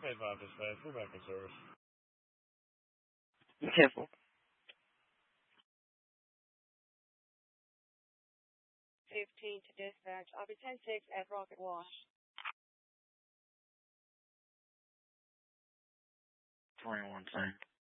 Hey, Bob, dispatch. We're back in service. Be careful. 15 to dispatch. I'll be 10-6 at Rocket Wash. 21 same.